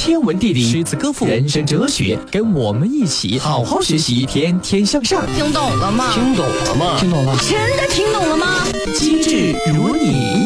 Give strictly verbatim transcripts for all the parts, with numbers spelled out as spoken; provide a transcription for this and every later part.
天文地理、诗词歌赋、人生哲学，跟我们一起好好学习，天天向上。 听懂了吗？ 听懂了吗？ 听懂了。真的听懂了吗？ 机智如你。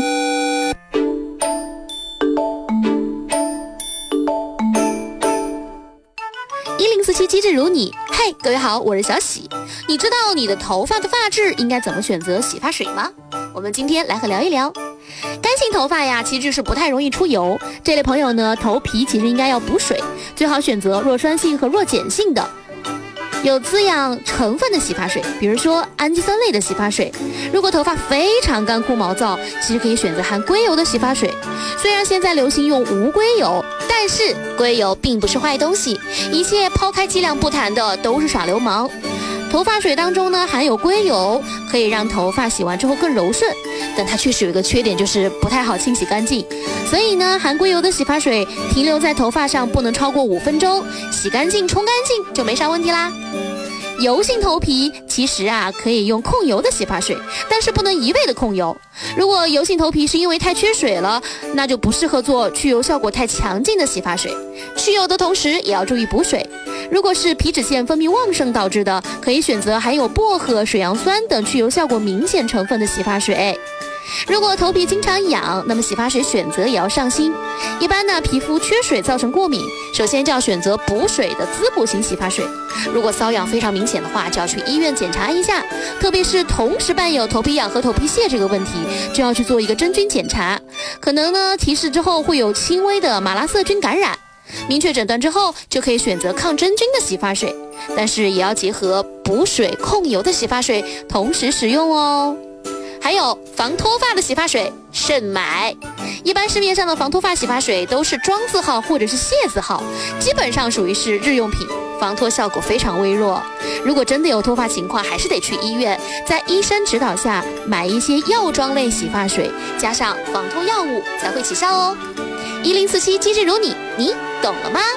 一零四七机智如你，嘿，各位好，我是小喜。你知道你的头发的发质应该怎么选择洗发水吗？我们今天来和聊一聊。干性头发呀，其实是不太容易出油。这类朋友呢，头皮其实应该要补水，最好选择弱酸性和弱碱性的。有滋养成分的洗发水，比如说氨基酸类的洗发水。如果头发非常干枯毛躁，其实可以选择含硅油的洗发水。虽然现在流行用无硅油，但是硅油并不是坏东西，一切抛开剂量不谈的都是耍流氓。头发水当中呢含有硅油，可以让头发洗完之后更柔顺，但它确实有一个缺点，就是不太好清洗干净。所以呢，含硅油的洗发水停留在头发上不能超过五分钟，洗干净冲干净就没啥问题啦。油性头皮其实啊可以用控油的洗发水，但是不能一味的控油。如果油性头皮是因为太缺水了，那就不适合做去油效果太强劲的洗发水。去油的同时也要注意补水。如果是皮脂腺分泌旺盛导致的，可以选择含有薄荷、水杨酸等去油效果明显成分的洗发水。如果头皮经常痒，那么洗发水选择也要上心。一般呢，皮肤缺水造成过敏，首先就要选择补水的滋补型洗发水。如果瘙痒非常明显的话，就要去医院检查一下，特别是同时伴有头皮痒和头皮屑这个问题，就要去做一个真菌检查。可能呢提示之后会有轻微的马拉色菌感染，明确诊断之后就可以选择抗真菌的洗发水，但是也要结合补水控油的洗发水同时使用哦。还有防脱发的洗发水慎买，一般市面上的防脱发洗发水都是庄字号或者是谢字号，基本上属于是日用品，防脱效果非常微弱。如果真的有脱发情况，还是得去医院，在医生指导下买一些药妆类洗发水，加上防脱药物才会起效哦。一零四七机智如你，你懂了吗？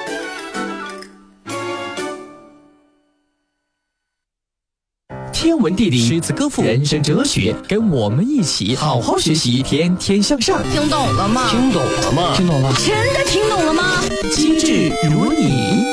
天文地理、诗词歌赋、人生哲学，跟我们一起好好学习，天天向上。 听懂了吗？ 听懂了吗？ 听懂了。真的听懂了吗？ 机智如你。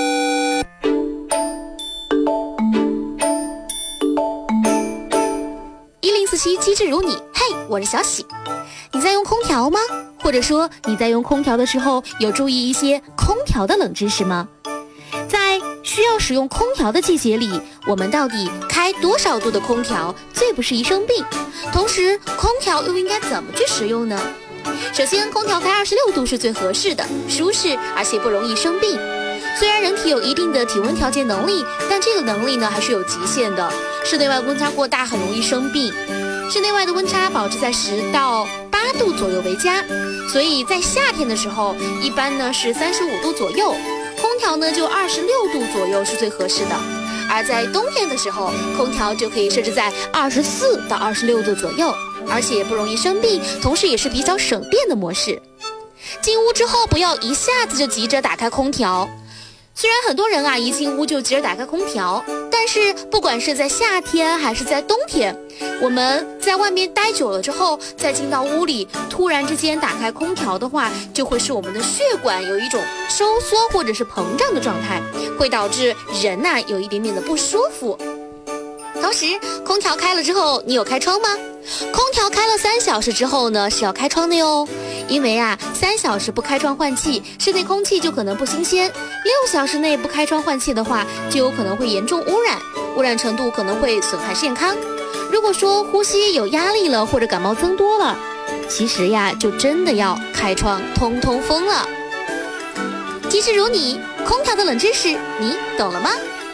一零四七机智如你，嘿，我是小喜。你在用空调吗？或者说你在用空调的时候有注意一些空调的冷知识吗？在需要使用空调的季节里，我们到底开多少度的空调最不适宜生病？同时，空调又应该怎么去使用呢？首先，空调开二十六度是最合适的，舒适而且不容易生病。虽然人体有一定的体温调节能力，但这个能力呢还是有极限的。室内外温差过大很容易生病。室内外的温差保持在十到八度左右为佳，所以在夏天的时候，一般呢是三十五度左右。空调呢就二十六度左右是最合适的，而在冬天的时候，空调就可以设置在二十四到二十六度左右，而且不容易生病，同时也是比较省电的模式。进屋之后不要一下子就急着打开空调。虽然很多人啊一进屋就急着打开空调，但是不管是在夏天还是在冬天，我们在外面待久了之后，再进到屋里，突然之间打开空调的话，就会使我们的血管有一种收缩或者是膨胀的状态，会导致人呐、啊、有一点点的不舒服。同时，空调开了之后，你有开窗吗？空调开了三小时之后呢，是要开窗的哟。因为啊，三小时不开窗换气，室内空气就可能不新鲜；六小时内不开窗换气的话，就有可能会严重污染，污染程度可能会损害健康。如果说呼吸有压力了，或者感冒增多了，其实呀，就真的要开窗通通风了。机智如你，空调的冷知识，你懂了吗？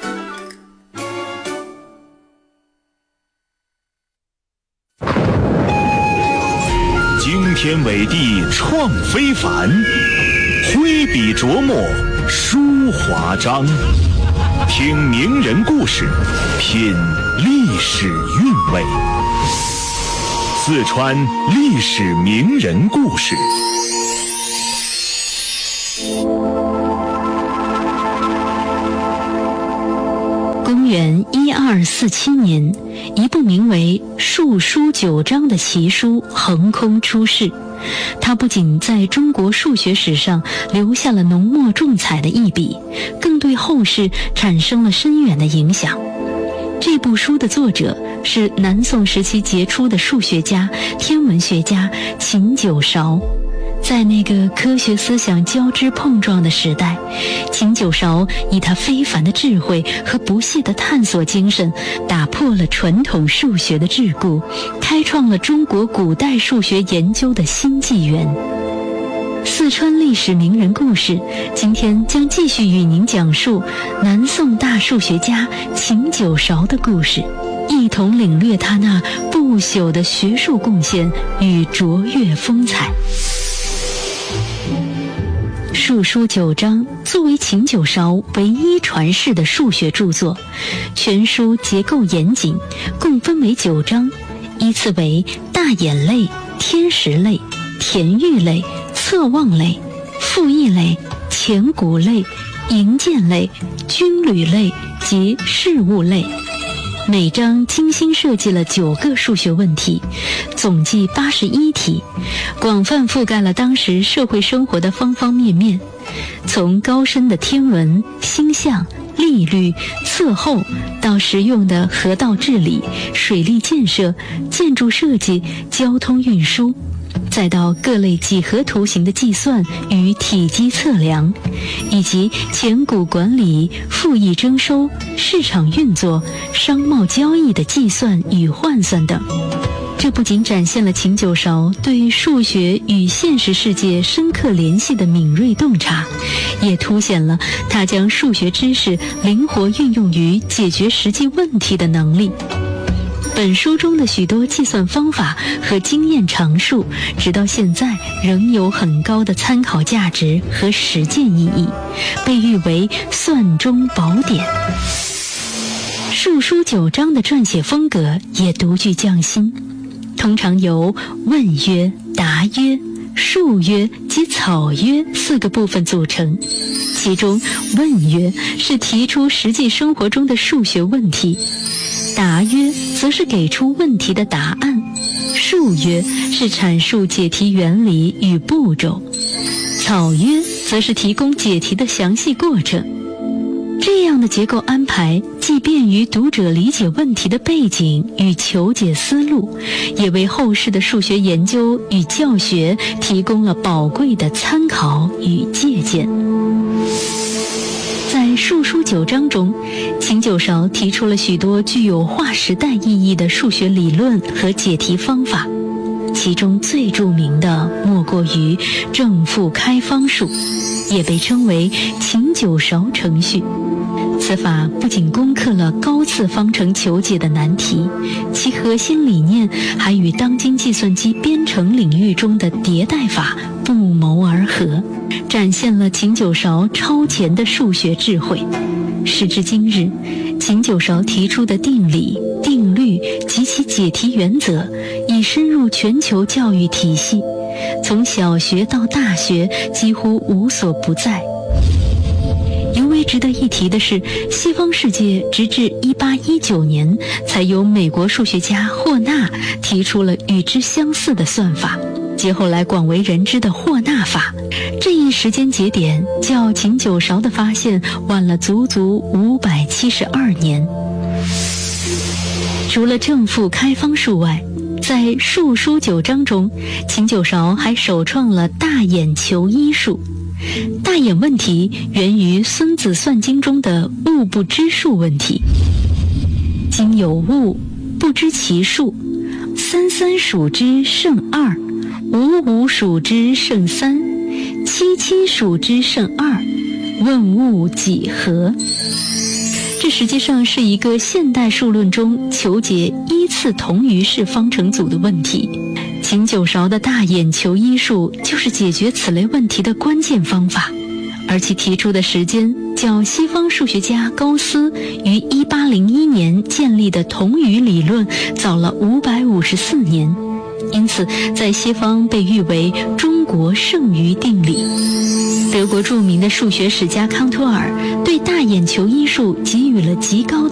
惊天伟地创非凡，挥笔琢磨书华章。听名人故事，品历史韵味。四川历史名人故事。 公元一二四七年，一部名为《述书九章》的奇书横空出世， 他不仅在中国数学史上留下了浓墨重彩的一笔，更对后世产生了深远的影响。这部书的作者是南宋时期杰出的数学家、天文学家秦九韶。在那个科学思想交织碰撞的时代，秦九韶以他非凡的智慧和不懈的探索精神，打破了传统数学的桎梏，开创了中国古代数学研究的新纪元。四川历史名人故事，今天将继续与您讲述南宋大数学家秦九韶的故事，一同领略他那不朽的学术贡献与卓越风采。《数书九章》作为秦九韶唯一传世的数学著作，全书结构严谨，共分为九章，依次为大衍类、天时类、田豫类、测望类、复议类、乾谷类、营建类、军旅类及事务类。每章精心设计了九个数学问题，总计八十一题，广泛覆盖了当时社会生活的方方面面，从高深的天文、星象、利率、测候，到实用的河道治理、水利建设、建筑设计、交通运输，再到各类几何图形的计算与体积测量，以及钱谷管理、赋役征收、市场运作、商贸交易的计算与换算等。这不仅展现了秦九韶对数学与现实世界深刻联系的敏锐洞察，也凸显了他将数学知识灵活运用于解决实际问题的能力。本书中的许多计算方法和经验常数，直到现在仍有很高的参考价值和实践意义，被誉为算中宝典。数书九章的撰写风格也独具匠心，通常由问约、答约、述约及草约四个部分组成。其中问约是提出实际生活中的数学问题，答约则是给出问题的答案，述约是阐述解题原理与步骤，草约则是提供解题的详细过程。这样的结构安排既便于读者理解问题的背景与求解思路，也为后世的数学研究与教学提供了宝贵的参考与借鉴。在数书九章中，秦九韶提出了许多具有划时代意义的数学理论和解题方法，其中最著名的莫过于正负开方术，也被称为秦九韶程序。此法不仅攻克了高次方程求解的难题，其核心理念还与当今计算机编程领域中的迭代法不谋而合，展现了秦九韶超前的数学智慧。时至今日，秦九韶提出的定理、定律及其解题原则已深入全球教育体系，从小学到大学几乎无所不在。尤为值得一提的是，西方世界直至一八一九年才由美国数学家霍纳提出了与之相似的算法，即后来广为人知的霍纳法。这一时间节点较秦九韶的发现晚了足足五百七十二年。除了正负开方术外，在数书九章中，秦九韶还首创了大衍求一术。大衍问题源于《孙子算经》中的物不知数问题。今有物，不知其数，三三数之胜二，五五数之胜三，七七数之胜二，问物几何？这实际上是一个现代数论中求解依次同余式方程组的问题。秦九韶的大衍求一术就是解决此类问题的关键方法，而其提出的时间较西方数学家高斯于一八零一年建立的同余理论早了五百五十四年，因此在西方被誉为中国剩余定理。德国著名的数学史家康托尔对大衍求一术给予了极高的